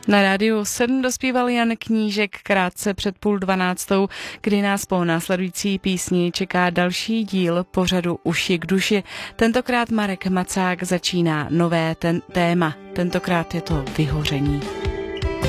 Na rádiu 7 dospíval Jan Knížek krátce před 11:30, kdy nás po následující písni čeká další díl pořadu Uši k duši. Tentokrát Marek Macák začíná nové téma. Tentokrát je to vyhoření.